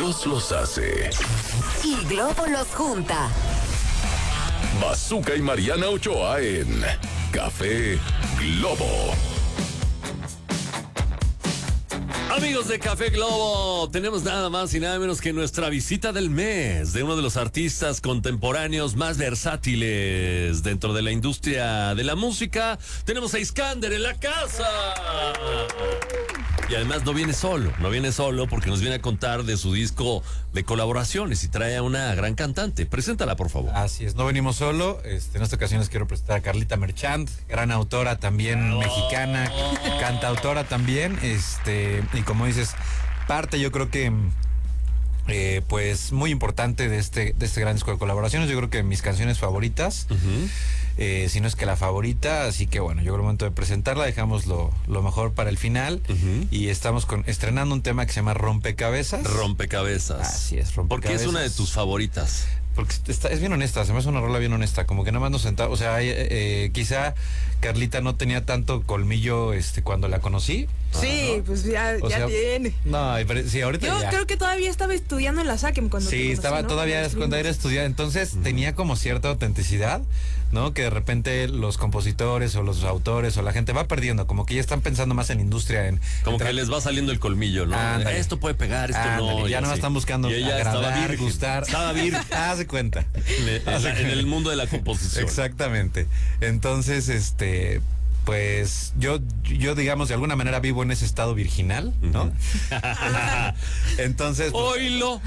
Dios los hace. Y Globo los junta. Bazooka y Mariana Ochoa en Café Globo. Amigos de Café Globo, tenemos nada más y nada menos que nuestra visita del mes de uno de los artistas contemporáneos más versátiles dentro de la industria de la música. Tenemos a Iskander en la casa. Y además no viene solo porque nos viene a contar de su disco de colaboraciones y trae a una gran cantante. Preséntala, por favor. Así es, no venimos solo. En esta ocasión les quiero presentar a Carlita Merchant, gran autora también mexicana, cantautora también. Y como dices, parte yo creo que pues muy importante de este gran disco de colaboraciones. Yo creo que mis canciones favoritas, si no es que la favorita, así que bueno, yo creo el momento de presentarla, dejamos lo mejor para el final. Y estamos estrenando un tema que se llama Rompecabezas. Rompecabezas. Así es, Rompecabezas. ¿Por qué es una de tus favoritas? Porque es bien honesta, se me hace una rola bien honesta, como que nada más nos sentamos, o sea, quizá Carlita no tenía tanto colmillo cuando la conocí. Sí, pues ya tiene. No, sí, ahorita Yo ya. creo que todavía estaba estudiando en la SACEM cuando Sí, estaba, ¿no? Todavía cuando era estudiante, entonces tenía como cierta autenticidad, ¿no? Que de repente los compositores o los autores o la gente va perdiendo, como que ya están pensando más en industria, como que les va saliendo el colmillo, ¿no? Ándale. Esto puede pegar, esto no. Ya no están buscando agradar, gustar. Estaba virgen. Haz de cuenta. En el mundo de la composición. Exactamente. Entonces, pues yo digamos de alguna manera vivo en ese estado virginal, ¿no? Entonces ¡Oílo!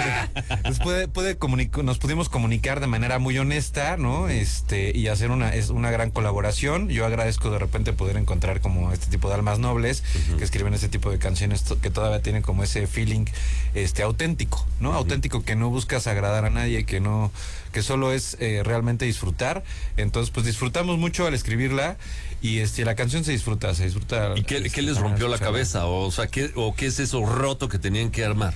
Nos pudimos comunicar de manera muy honesta, ¿no? Y hacer una gran colaboración. Yo agradezco de repente poder encontrar como este tipo de almas nobles que escriben ese tipo de canciones que todavía tienen como ese feeling auténtico, ¿no? Auténtico, que no buscas agradar a nadie, que solo es realmente disfrutar. Entonces pues disfrutamos mucho al escribirla. Y la canción se disfruta. ¿Y qué les rompió la cabeza? O sea, ¿qué es eso roto que tenían que armar?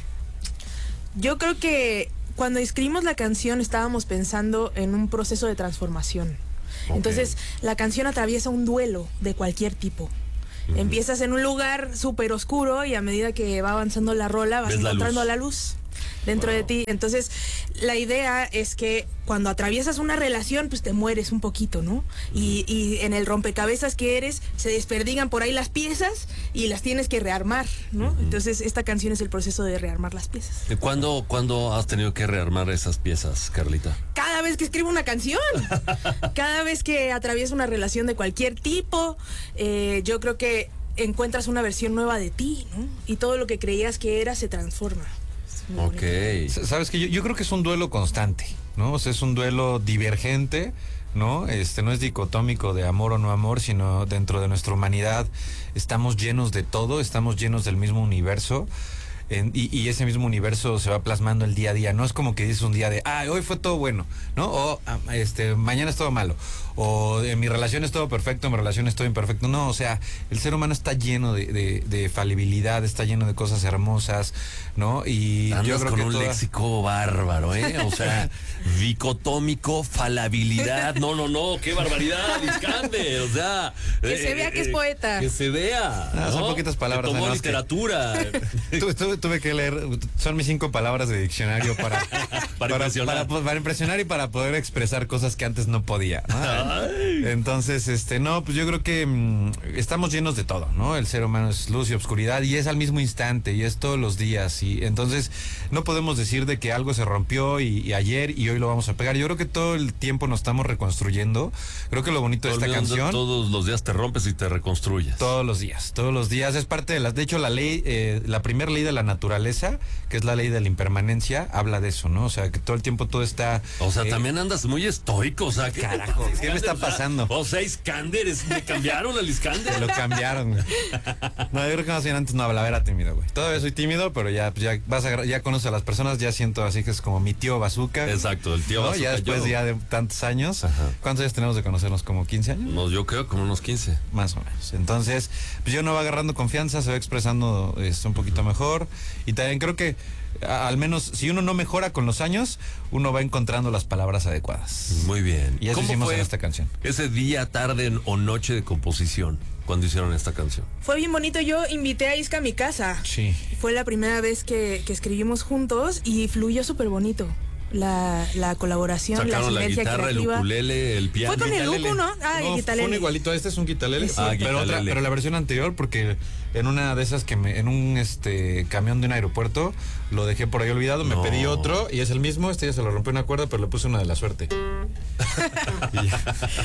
Yo creo que cuando escribimos la canción estábamos pensando en un proceso de transformación. Okay. Entonces, la canción atraviesa un duelo de cualquier tipo. Empiezas en un lugar súper oscuro y a medida que va avanzando la rola vas encontrando la luz dentro de ti. Entonces, la idea es que cuando atraviesas una relación, pues te mueres un poquito, ¿no? Y en el rompecabezas que eres, se desperdigan por ahí las piezas y las tienes que rearmar, ¿no? Entonces, esta canción es el proceso de rearmar las piezas. ¿Cuándo has tenido que rearmar esas piezas, Carlita? Cada vez que escribo una canción. Cada vez que atravieso una relación de cualquier tipo, yo creo que encuentras una versión nueva de ti, ¿no? Y todo lo que creías que era se transforma. Ok. Sabes que yo creo que es un duelo constante, ¿no? O sea, es un duelo divergente, ¿no? No es dicotómico de amor o no amor, sino dentro de nuestra humanidad estamos llenos de todo, estamos llenos del mismo universo. Y ese mismo universo se va plasmando el día a día. No es como que dices un día de, hoy fue todo bueno, ¿no? O mañana es todo malo. O en mi relación es todo perfecto, en mi relación es todo imperfecto. No, o sea, el ser humano está lleno de falibilidad, está lleno de cosas hermosas, ¿no? Y andas yo creo con que un léxico bárbaro, ¿eh? O sea, dicotómico, falabilidad. No, qué barbaridad, Iskander. O sea, que se vea que es poeta. Que se vea. ¿no? Son poquitas palabras. Que tomó literatura. Tuve que leer, son mis 5 palabras de diccionario para impresionar y para poder expresar cosas que antes no podía, ¿no? Entonces, pues yo creo que estamos llenos de todo, ¿no? El ser humano es luz y obscuridad y es al mismo instante y es todos los días, y entonces no podemos decir de que algo se rompió y ayer y hoy lo vamos a pegar. Yo creo que todo el tiempo nos estamos reconstruyendo. Creo que lo bonito de esta canción, todos los días te rompes y te reconstruyes. Todos los días es parte de hecho la ley, la primera ley de la naturaleza, que es la ley de la impermanencia, habla de eso, ¿no? O sea, que todo el tiempo todo está... O sea, también andas muy estoico, o sea, carajo, ¿qué me está pasando? O sea, Iskander, me cambiaron al Iskander. Lo cambiaron, güey. No, yo creo que más bien antes no hablaba, era tímido, güey. Todavía soy tímido, pero ya conoces a las personas, ya siento así que es como mi tío Bazooka. Exacto, el tío Bazooka. Ya después de tantos años. Ajá. ¿Cuántos años tenemos de conocernos? ¿Como 15 años? No, yo creo como unos 15. Más o menos. Entonces, pues yo no va agarrando confianza, se va expresando un poquito mejor. Y también creo que al menos si uno no mejora con los años, uno va encontrando las palabras adecuadas. Muy bien. Y eso hicimos en esta canción. Ese día, tarde o noche de composición. cuando hicieron esta canción? Fue bien bonito. Yo invité a Isca a mi casa. Sí. Fue la primera vez que escribimos juntos y fluyó súper bonito. La colaboración, Sacaron la la sinergia guitarra, creativa. el ukulele, el piano. Fue con el Guitarlele. uku, ¿no? Ah, el No, guitarlele. fue un igualito. Este es un guitarlele. Sí. Guitarlele. Pero la versión anterior, porque en una de esas en un camión de un aeropuerto lo dejé por ahí olvidado, me No. pedí otro y es el mismo. Este ya se lo rompió una cuerda, pero le puse una de la suerte. Y ya.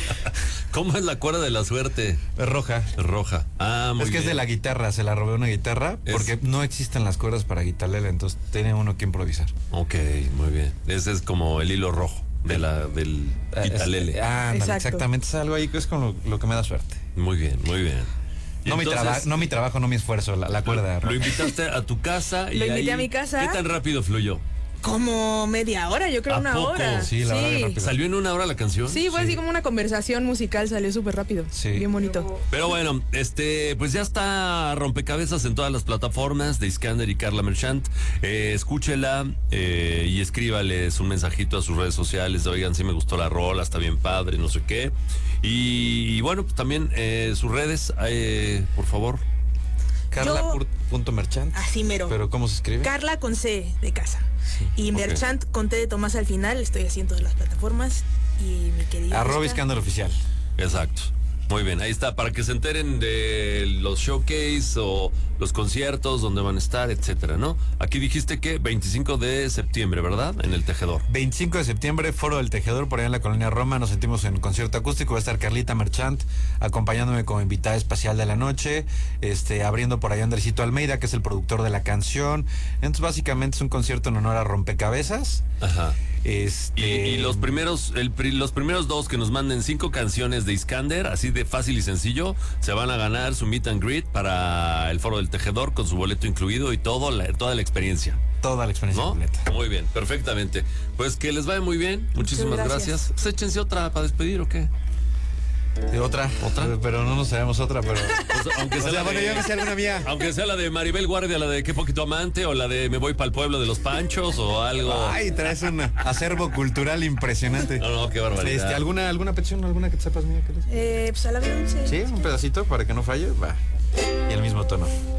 ¿Cómo es la cuerda de la suerte? Es roja. Roja. Ah, muy Es que es de bien. la guitarra, se la robé una guitarra porque no existen las cuerdas para guitarlele, entonces tiene uno que improvisar. Ok, muy bien. Ese es como el hilo rojo del guitarlele. Ándale, Exacto. exactamente, es algo ahí que es como lo que me da suerte. Muy bien, muy bien. Y No, entonces, mi trabajo, no mi esfuerzo, la cuerda. Lo invitaste a tu casa y Lo invité ahí, a mi casa. ¿qué tan rápido fluyó? Como media hora, yo creo ¿A una poco? hora. Sí, la verdad que rápido. ¿Salió en una hora la canción? Sí, fue así como una conversación musical, salió súper rápido. Sí. Bien bonito. Pero bueno, pues ya está Rompecabezas en todas las plataformas de Iskander y Carla Merchant. Escúchela y escríbales un mensajito a sus redes sociales. Oigan, sí me gustó la rola, está bien padre, no sé qué. Y bueno, pues también sus redes, por favor. Carla.merchant. Así mero. Pero ¿cómo se escribe? Carla con C de casa. Y ok. Merchant con T de Tomás al final. Estoy así en todas las plataformas. Y mi querido. @ Isca. Iskander Oficial. Exacto. Muy bien, ahí está, para que se enteren de los showcase o los conciertos donde van a estar, etcétera, ¿no? Aquí dijiste que 25 de septiembre, ¿verdad? En el Tejedor. 25 de septiembre, Foro del Tejedor, por allá en la Colonia Roma. Nos sentimos en concierto acústico. Va a estar Carlita Merchant acompañándome como invitada especial de la noche, abriendo por allá Andresito Almeida, que es el productor de la canción. Entonces, básicamente es un concierto en honor a Rompecabezas. Ajá. Este... Y los primeros dos que nos manden 5 canciones de Iskander, así de fácil y sencillo, se van a ganar su meet and greet para el Foro del Tejedor con su boleto incluido y toda la experiencia. Toda la experiencia ¿No? completa. Muy bien, perfectamente. Pues que les vaya muy bien. Muchísimas Muchas gracias. gracias. Pues échense otra para despedir, ¿o qué? Otra, pero no nos sabemos otra, pero... Pues, aunque sea, yo me sé alguna mía. aunque sea la de Maribel Guardia, la de Qué Poquito Amante, o la de Me Voy para el Pueblo de los Panchos, o algo. Ay, traes un acervo cultural impresionante. No, qué barbaridad. ¿Alguna petición, alguna que te sepas mía? Pues a la vez. Sí, un pedacito para que no falle, va. Y el mismo tono.